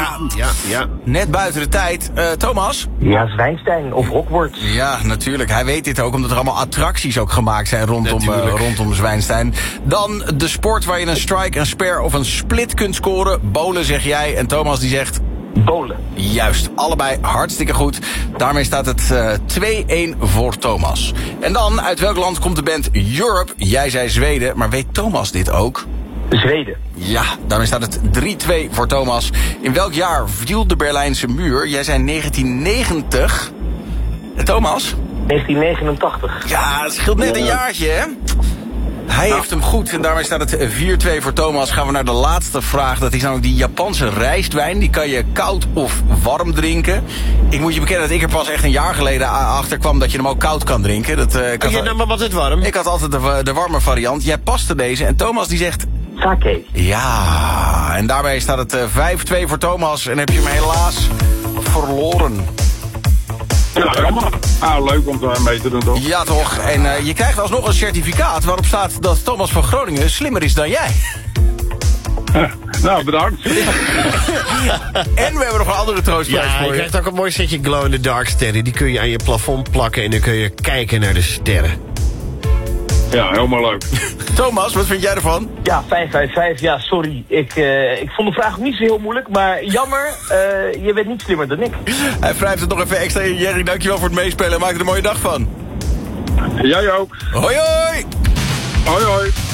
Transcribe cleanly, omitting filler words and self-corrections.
Ja. Net buiten de tijd. Thomas? Ja, Zwijnstein of Hogwarts. Ja, natuurlijk. Hij weet dit ook, omdat er allemaal attracties ook gemaakt zijn rondom Zwijnstein. Dan de sport waar je een strike, een spare of een split kunt scoren. Bowlen zeg jij en Thomas die zegt... Bowlen. Juist, allebei hartstikke goed. Daarmee staat het 2-1 voor Thomas. En dan, uit welk land komt de band Europe? Jij zei Zweden, maar weet Thomas dit ook? Zweden. Ja, daarmee staat het 3-2 voor Thomas. In welk jaar viel de Berlijnse muur? Jij zei 1990. En Thomas? 1989. Ja, het scheelt net een jaartje, hè? Hij heeft hem goed en daarmee staat het 4-2 voor Thomas. Gaan we naar de laatste vraag. Dat is namelijk die Japanse rijstwijn. Die kan je koud of warm drinken. Ik moet je bekennen dat ik er pas echt een jaar geleden achter kwam dat je hem ook koud kan drinken. Kun je nou maar wat het warm? Ik had altijd de warme variant. Jij paste deze en Thomas die zegt... Sake. Ja, en daarmee staat het 5-2 voor Thomas. En heb je hem helaas verloren. Ja, jammer. Leuk om daar mee te doen, toch? Ja, toch. En je krijgt alsnog een certificaat waarop staat dat Thomas van Groningen slimmer is dan jij. Nou, bedankt. En we hebben nog een andere troostprijs voor je je. krijgt ook een mooi setje glow-in-the-dark sterren. Die kun je aan je plafond plakken en dan kun je kijken naar de sterren. Ja, helemaal leuk. Thomas, wat vind jij ervan? Ja, 555. Ja, sorry. Ik vond de vraag ook niet zo heel moeilijk, maar jammer. Je bent niet slimmer dan ik. Hij wrijft het nog even extra in. Jerry, dankjewel voor het meespelen en maak er een mooie dag van. Jij ook. Hoi hoi! Hoi hoi.